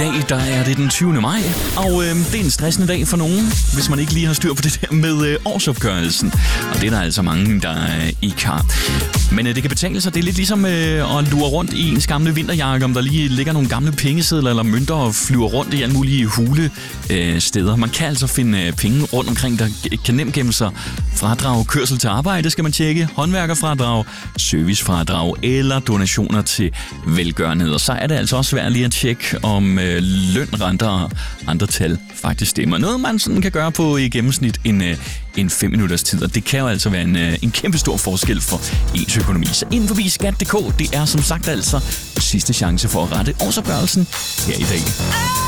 dag, der er det den 20. maj, og det er en stressende dag for nogen, hvis man ikke lige har styr på det der med årsopgørelsen. Og det er der altså mange, der ikke har. Men det kan betale sig. Det er lidt ligesom at lure rundt i ens gamle vinterjakke, om der lige ligger nogle gamle pengesedler eller mønter og flyver rundt i alle mulige hule steder. Man kan altså finde penge rundt omkring, der kan nemt gemme sig. Fradrag, kørsel til arbejde skal man tjekke, håndværkerfradrag, servicefradrag eller donationer til velgørenhed. Og så er det altså også svært lige at tjekke, om løn, renter og andre tal faktisk stemmer. Noget, man sådan kan gøre på i gennemsnit en 5 minutters tid, og det kan jo altså være en kæmpe stor forskel for ens økonomi. Så inden forbi skat.dk, det er som sagt altså sidste chance for at rette årsopgørelsen her i dag.